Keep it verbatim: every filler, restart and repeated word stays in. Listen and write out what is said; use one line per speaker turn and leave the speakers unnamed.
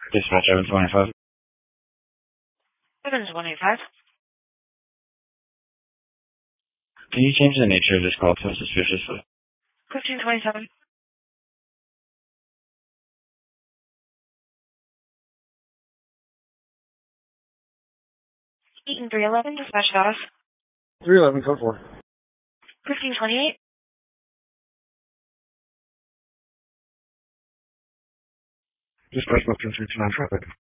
Dispatch seven twenty-five.
seven twenty-five.
Can you change the nature of this call to suspiciously?
fifteen twenty-seven. Eaton three eleven, dispatch status.
three eleven, code four.
fifteen twenty-eight.
Dispatch Western three two nine traffic.